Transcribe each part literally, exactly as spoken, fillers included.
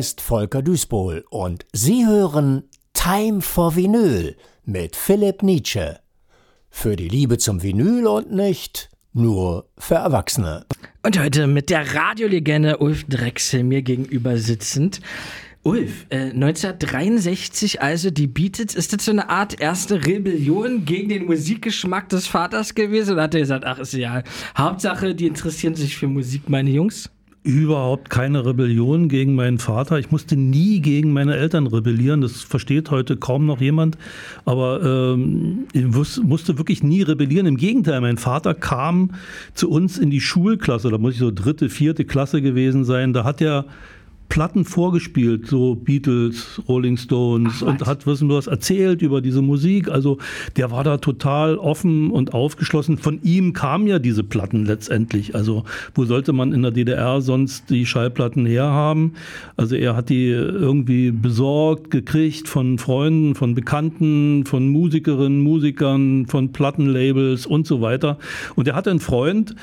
ist Volker Düßbol und Sie hören Time for Vinyl mit Philipp Nietzsche. Für die Liebe zum Vinyl und nicht nur für Erwachsene. Und heute mit der Radiolegende Ulf Drechsel mir gegenüber sitzend. Ulf, äh, neunzehnhundertdreiundsechzig, also die Beatles, ist das so eine Art erste Rebellion gegen den Musikgeschmack des Vaters gewesen? Oder hat er gesagt, ach ist ja, Hauptsache, die interessieren sich für Musik, meine Jungs? Überhaupt keine Rebellion gegen meinen Vater. Ich musste nie gegen meine Eltern rebellieren. Das versteht heute kaum noch jemand. Aber ähm, ich musste wirklich nie rebellieren. Im Gegenteil, mein Vater kam zu uns in die Schulklasse. Da muss ich so dritte, vierte Klasse gewesen sein. Da hat er Platten vorgespielt, so Beatles, Rolling Stones, Ach, und hat wissen was erzählt über diese Musik. Also der war da total offen und aufgeschlossen. Von ihm kamen ja diese Platten letztendlich. Also wo sollte man in der D D R sonst die Schallplatten herhaben? Also er hat die irgendwie besorgt, gekriegt von Freunden, von Bekannten, von Musikerinnen, Musikern, von Plattenlabels und so weiter. Und er hatte einen Freund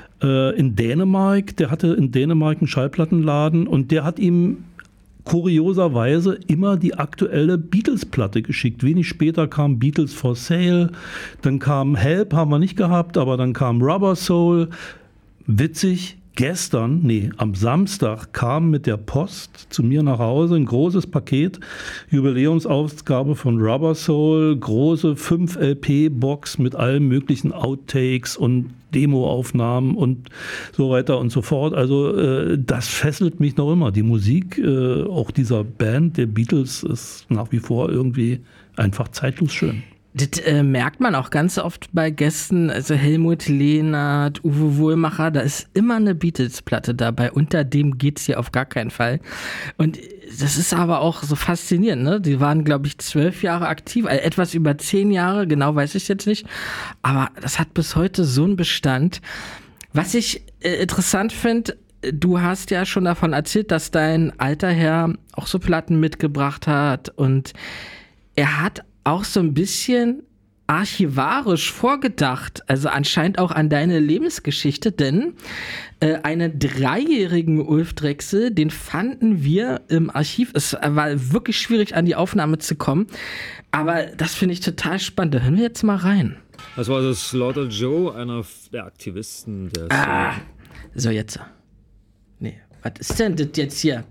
in Dänemark, der hatte in Dänemark einen Schallplattenladen und der hat ihm kurioserweise immer die aktuelle Beatles-Platte geschickt. Wenig später kam Beatles for Sale, dann kam Help, haben wir nicht gehabt, aber dann kam Rubber Soul. Witzig, gestern, nee, am Samstag kam mit der Post zu mir nach Hause ein großes Paket, Jubiläumsausgabe von Rubber Soul, große fünf L P-Box mit allen möglichen Outtakes und Demoaufnahmen und so weiter und so fort. Also äh, das fesselt mich noch immer. Die Musik äh, auch dieser Band, der Beatles, ist nach wie vor irgendwie einfach zeitlos schön. Das äh, merkt man auch ganz oft bei Gästen, also Helmut Lehnert, Uwe Wohlmacher, da ist immer eine Beatles-Platte dabei. Unter dem geht's hier auf gar keinen Fall. Und das ist aber auch so faszinierend, ne? Die waren, glaube ich, zwölf Jahre aktiv, also etwas über zehn Jahre, genau weiß ich jetzt nicht. Aber das hat bis heute so einen Bestand. Was ich äh, interessant finde, du hast ja schon davon erzählt, dass dein alter Herr auch so Platten mitgebracht hat und er hat auch so ein bisschen archivarisch vorgedacht, also anscheinend auch an deine Lebensgeschichte, denn äh, einen dreijährigen Ulf Drechsel, den fanden wir im Archiv. Es war wirklich schwierig, an die Aufnahme zu kommen, aber das finde ich total spannend. Da hören wir jetzt mal rein. Das war also Slaughter Joe, einer der Aktivisten. Der ah, so jetzt. Nee, was ist denn das jetzt hier?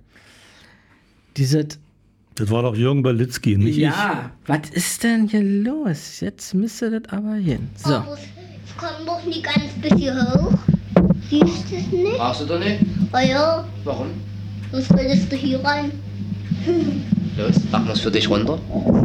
Dieses... Das war doch Jürgen Balitzky, nicht ja, ich. Ja, was ist denn hier los? Jetzt müsste das aber hin. So. Oh, es kommt doch nicht ganz bis hier hoch. Siehst du es nicht? Brauchst du doch nicht? Oh ja. Warum? Was willst du hier rein? Los, machen wir es für dich runter.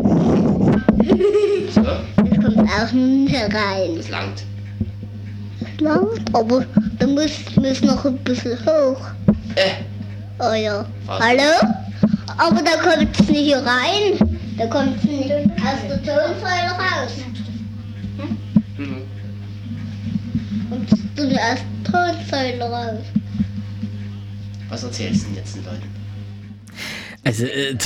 So. Es kommt auch nicht herein. Das langt. Langt, aber da muss, muss noch ein bisschen hoch. Äh. Oh ja. Was? Hallo? Aber da kommt es nicht hier rein. Da kommt es nicht aus der Tonsäule raus. Hm? Mhm. Und du aus der Tonsäule raus. Was erzählst du denn jetzt den Leuten? Also, äh,